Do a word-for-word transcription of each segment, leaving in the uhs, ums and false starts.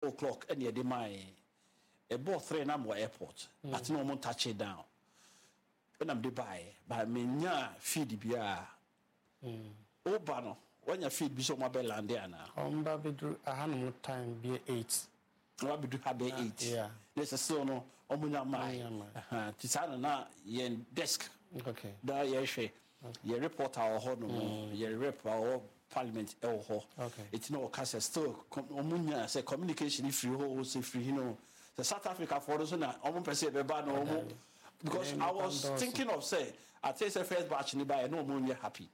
o'clock and you my a both three number airport. At no more touch it down. When I'm the buy, but me nya feed bia. Oh, Bano, when you feed be so mobile and there now. Um, baby, do a hand time be eight. What be do have eight? Yeah. There's a son of Omunya Mai. Tisana na yen desk. Okay. Da ye ye reporter or hono, ye rep or parliament or ho. Okay. It's no case still Omunya say communication if you hold say free, you know. The South Africa for those na omu pese be ba no because I was thinking of say I take the first batch ni buy no Omunya happy.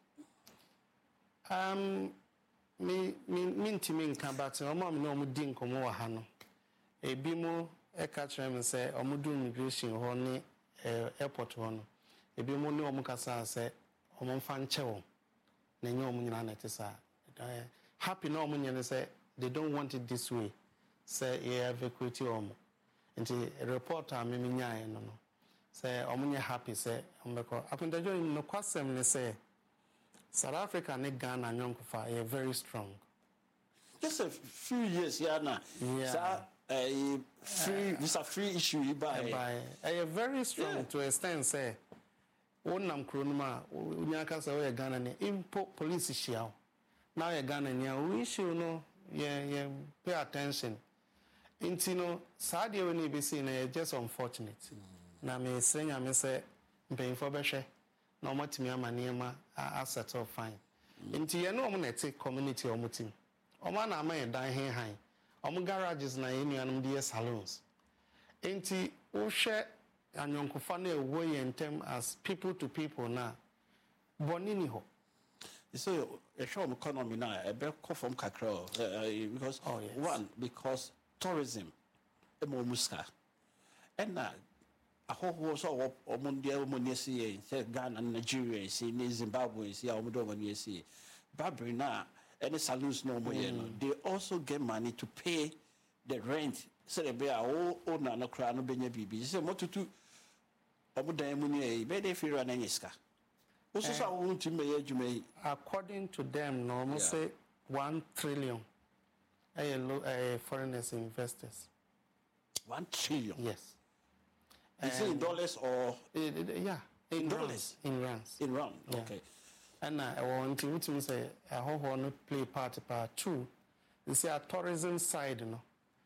Um me me me ntimi nka but omo me no omu di nkomo wa ha no. Ebi mo e ka kire me say omu do immigration ho ni airport ho no. Ebi mo ni omu kasa say omu mfa nche wo. Na nye omu nyina na tesa. Happy no omu nyene say they don't want it this way. Say e evacuate omu. Nti reporter me me nyae no no. Say omu nye happy say ombeko. Apendajo no kwasem ne say South Africa and Ghana and Yonkofa are very strong. Just a few years here now. Yeah. A free, uh, this a free issue you buy. Buy. A very strong yeah. to extent say. One nam kronuma. Unyaka say we Ghana ne import police issue. Now we Ghana ne we issue no. Yeah yeah. Pay attention. Intino Saudi when be seen is just unfortunate. Mm. Na me say na me say paying for beshe. No matimi amaniema asset of fine. Inti ye no omo na take community omo team. Omo na ama dan hen han. Omo garages na enuanum de salons. Inti wo hwe anyonkofa na ewo ye ntem as people to people na bonini ho. So a show economy now a be come from kakra because oh, yes. one because tourism e mo muska. And na ahoho so omundia omunie see say Ghana and Nigeria see ni Zimbabwe see omudo omunie see babri na any saloons no more mm. They also get money to pay the rent so they be all owner no kra no benya bibi say motutu omudan munie be dey fira na nyiska also so won to me adwuma according to them no mo say one trillion eh foreigners investors one trillion yes. Is it in dollars or it, it, yeah in, in dollars in rands in rand yeah. Okay and I want to say a whole no play part part two you see a tourism side you know